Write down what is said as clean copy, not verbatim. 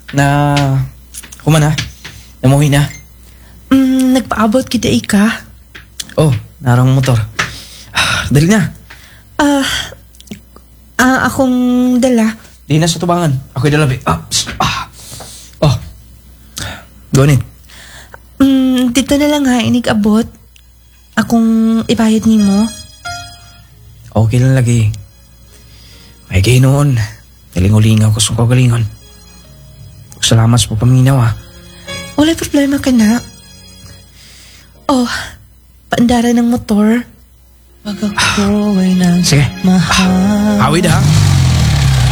na kuman ha. Namuhi na. Nagpaabot kita ika. Oh, narang motor. Dali na. Akong dala. Di na sa tubangan. Ako'y dalabi. Oh. Gonit. Dito na lang ha, inig-abot. Akong ibayad ni mo. Okay lang lagi. May kayo noon. Nalingulingaw ko sa kagalingon. Salamat sa papaminaw ha. Wala problema ka na. Oh, paandara ng motor. Pag ako ay Sige. nagmahal. Awid ha.